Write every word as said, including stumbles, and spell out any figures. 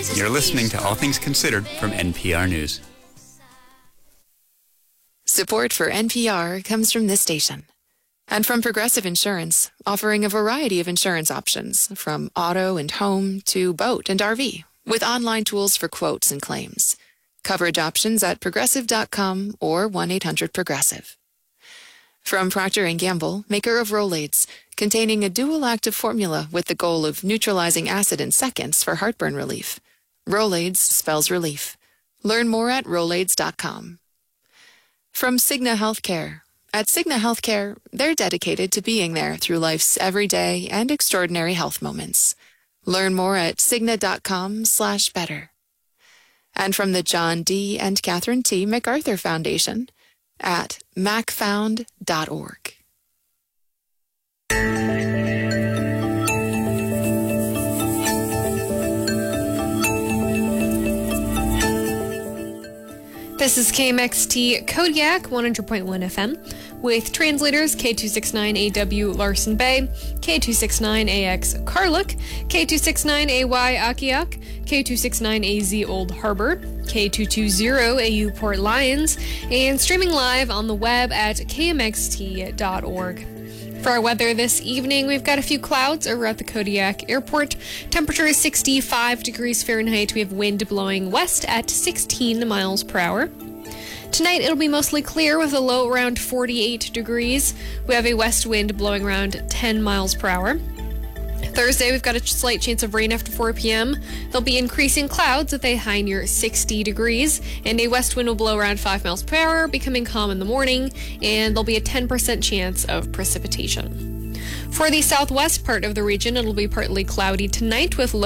You're listening to All Things Considered from N P R News. Support for N P R comes from this station and from Progressive Insurance, offering a variety of insurance options from auto and home to boat and R V with online tools for quotes and claims. Coverage options at progressive dot com or one eight hundred progressive. From Procter and Gamble, maker of Rolaids, containing a dual active formula with the goal of neutralizing acid in seconds for heartburn relief. Rolaids spells relief. Learn more at rolaids dot com. From Cigna Healthcare. At Cigna Healthcare, they're dedicated to being there through life's everyday and extraordinary health moments. Learn more at cigna dot com slash better. And from the John D. and Catherine T. MacArthur Foundation at mac found dot org. This is K M X T Kodiak one hundred point one F M with translators K two sixty-nine A W Larson Bay, K two sixty-nine A X Karluk, K two sixty-nine A Y Akiak, K two sixty-nine A Z Old Harbor, K two twenty A U Port Lions, and streaming live on the web at k m x t dot org. For our weather this evening, we've got a few clouds over at the Kodiak Airport. Temperature is sixty-five degrees Fahrenheit. We have wind blowing west at sixteen miles per hour. Tonight, it'll be mostly clear with a low around forty-eight degrees. We have a west wind blowing around ten miles per hour. Thursday, we've got a slight chance of rain after four p.m. There'll be increasing clouds with a high near sixty degrees, and a west wind will blow around five miles per hour, becoming calm in the morning, and there'll be a ten percent chance of precipitation. For the southwest part of the region, it'll be partly cloudy tonight with